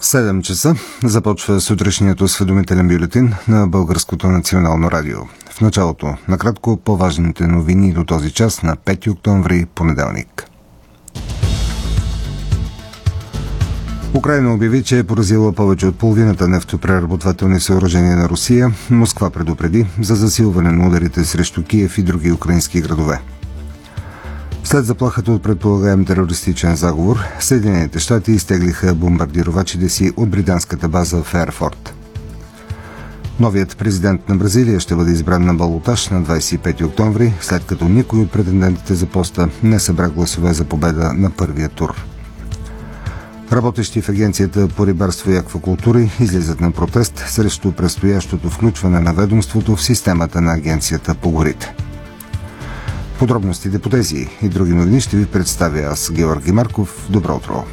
7 часа започва сутрешният осведомителен бюлетин на Българското национално радио. В началото, накратко, по-важните новини до този час на 5 октомври, понеделник. Украйна обяви, че е поразила повече от половината нефтопреработвателни съоръжения на Русия. Москва предупреди за засилване на ударите срещу Киев и други украински градове. След заплахата от предполагаем терористичен заговор, Съединените щати изтеглиха бомбардировачите си от британската база в Ерфорт. Новият президент на Бразилия ще бъде избран на балотаж на 25 октомври, след като никой от претендентите за поста не събра гласове за победа на първия тур. Работещи в Агенцията по рибарство и аквакултури излизат на протест срещу предстоящото включване на ведомството в системата на Агенцията по горите. Подробностите по тези и други новини ще ви представя аз, Георги Марков. Добро утро!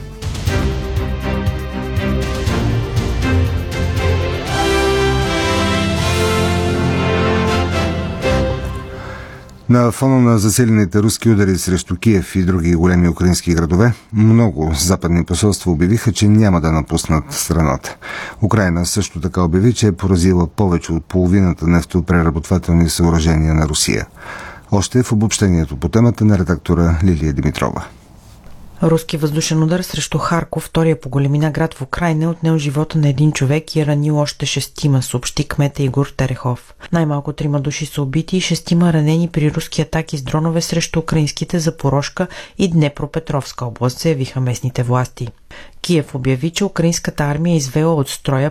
На фона на засилените руски удари срещу Киев и други големи украински градове, много западни посолства обявиха, че няма да напуснат страната. Украйна също така обяви, че е поразила повече от половината нефтопреработвателни съоръжения на Русия. Още в обобщението по темата на редактора Лилия Димитрова. Руски въздушен удар срещу Харков, втория по големина град в Украйна, отнел живота на един човек и е ранил още 6, съобщи кмета Игор Терехов. Най-малко 3 души са убити и 6 ранени при руски атаки с дронове срещу украинските Запорожка и Днепропетровска област, заявиха местните власти. Киев обяви, че украинската армия е извела от строя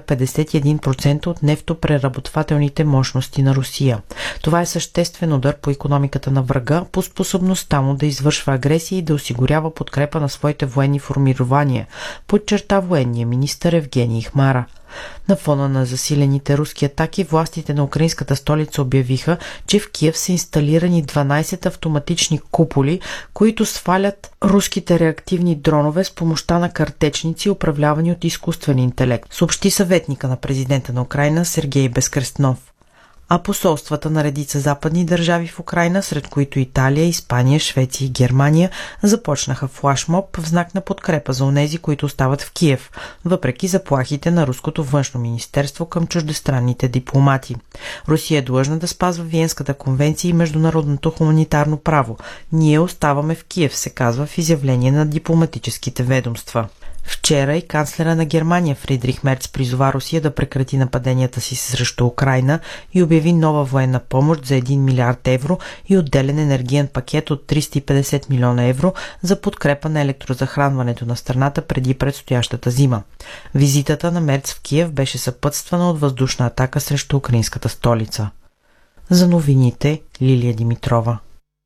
51% от нефтопреработвателните мощности на Русия. Това е съществен удар по икономиката на врага, по способността му да извършва агресия и да осигурява подкрепа на своите военни формирования, подчерта военния министър Евгений Хмара. На фона на засилените руски атаки, властите на украинската столица обявиха, че в Киев са инсталирани 12 автоматични куполи, които свалят руските реактивни дронове с помощта на картечници, управлявани от изкуствен интелект, съобщи съветника на президента на Украйна Сергей Безкрестнов. А посолствата на редица западни държави в Украйна, сред които Италия, Испания, Швеция и Германия, започнаха флашмоб в знак на подкрепа за онези, които остават в Киев, въпреки заплахите на руското външно министерство към чуждестранните дипломати. Русия е длъжна да спазва Виенската конвенция и международното хуманитарно право. Ние оставаме в Киев, се казва в изявление на дипломатическите ведомства. Вчера и канцлера на Германия Фридрих Мерц призова Русия да прекрати нападенията си срещу Украйна и обяви нова военна помощ за 1 милиард евро и отделен енергиен пакет от 350 милиона евро за подкрепа на електрозахранването на страната преди предстоящата зима. Визитата на Мерц в Киев беше съпътствана от въздушна атака срещу украинската столица. За новините Лилия Димитрова.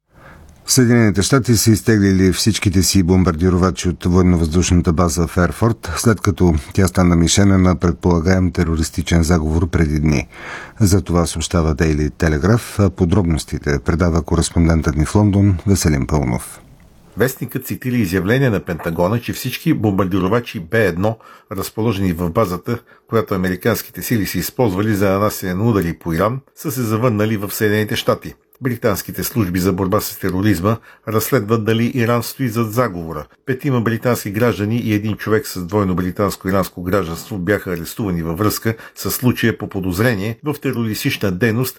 Съединените щати са изтеглили всичките си бомбардировачи от военновъздушната база в Ерфорт, след като тя стана мишена на предполагаем терористичен заговор преди дни. За това съобщава Daily Telegraph. Подробностите предава кореспондентът ни в Лондон Веселин Пълнов. Вестникът цитира изявление на Пентагона, че всички бомбардировачи Б-1, разположени в базата, която американските сили са използвали за нанасяне на удари по Иран, са се завърнали в Съединените щати. Британските служби за борба с тероризма разследват дали Иран стои зад заговора. 5 британски граждани и един човек с двойно британско-иранско гражданство бяха арестувани във връзка с случая по подозрение в терористична дейност